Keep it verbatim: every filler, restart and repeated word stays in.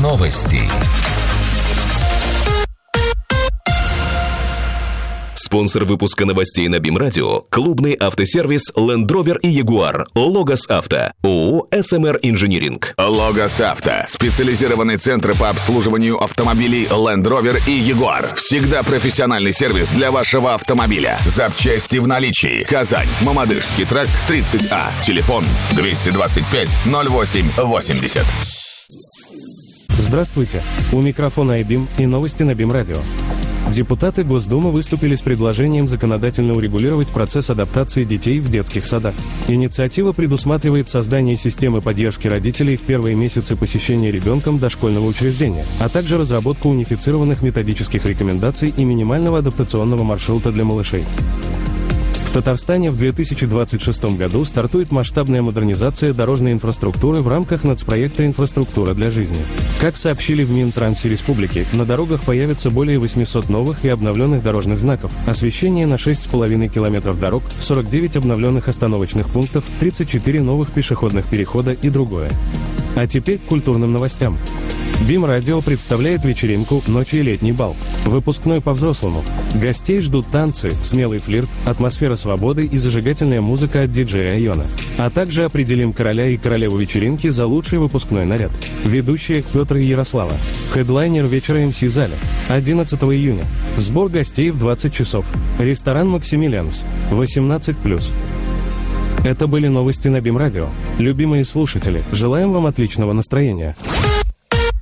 Новости. Спонсор выпуска новостей на БИМ-радио – клубный автосервис Land Rover и Jaguar Logos Авто, ООО эс эм эр Engineering. Logos Авто – специализированный центр по обслуживанию автомобилей Land Rover и Jaguar. Всегда профессиональный сервис для вашего автомобиля. Запчасти в наличии. Казань, Мамадышский тракт, тридцать А. Телефон двести двадцать пять ноль восемь восемьдесят. Здравствуйте. У микрофона айбим и новости на БИМ-радио. Депутаты Госдумы выступили с предложением законодательно урегулировать процесс адаптации детей в детских садах. Инициатива предусматривает создание системы поддержки родителей в первые месяцы посещения ребенком дошкольного учреждения, а также разработку унифицированных методических рекомендаций и минимального адаптационного маршрута для малышей. В Татарстане в две тысячи двадцать шестом году стартует масштабная модернизация дорожной инфраструктуры в рамках нацпроекта «Инфраструктура для жизни». Как сообщили в Минтрансе Республики, на дорогах появится более восьмисот новых и обновленных дорожных знаков, освещение на шесть с половиной километров дорог, сорок девять обновленных остановочных пунктов, тридцать четыре новых пешеходных перехода и другое. А теперь к культурным новостям. БИМ-радио представляет вечеринку «Ночи и летний бал». Выпускной по-взрослому. Гостей ждут танцы, смелый флирт, атмосфера свободы и зажигательная музыка от диджея Айона. А также определим короля и королеву вечеринки за лучший выпускной наряд. Ведущие Петр и Ярослава. Хедлайнер вечера эм си Заля. одиннадцатого июня. Сбор гостей в двадцать часов. Ресторан «Максимилианс». восемнадцать плюс. Это были новости на БИМ-радио. Любимые слушатели, желаем вам отличного настроения.